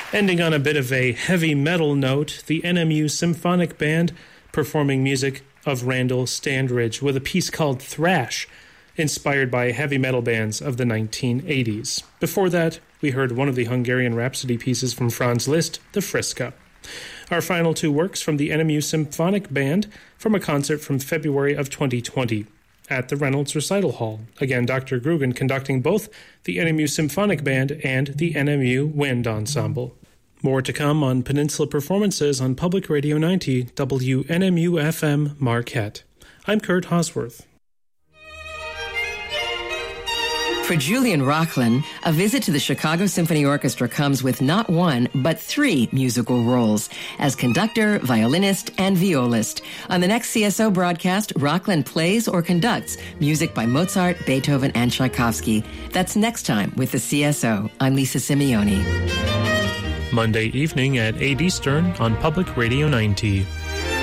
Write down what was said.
Ending on a bit of a heavy metal note, the NMU Symphonic Band performing music of Randall Standridge with a piece called Thrash, inspired by heavy metal bands of the 1980s. Before that, we heard one of the Hungarian Rhapsody pieces from Franz Liszt, the Friska. Our final two works from the NMU Symphonic Band from a concert from February of 2020 at the Reynolds Recital Hall. Again, Dr. Grugan conducting both the NMU Symphonic Band and the NMU Wind Ensemble. More to come on Peninsula Performances on Public Radio 90 WNMU-FM Marquette. I'm Kurt Hosworth. For Julian Rocklin, a visit to the Chicago Symphony Orchestra comes with not one, but 3 musical roles as conductor, violinist, and violist. On the next CSO broadcast, Rocklin plays or conducts music by Mozart, Beethoven, and Tchaikovsky. That's next time with the CSO. I'm Lisa Simeoni. Monday evening at 8 Eastern on Public Radio 90.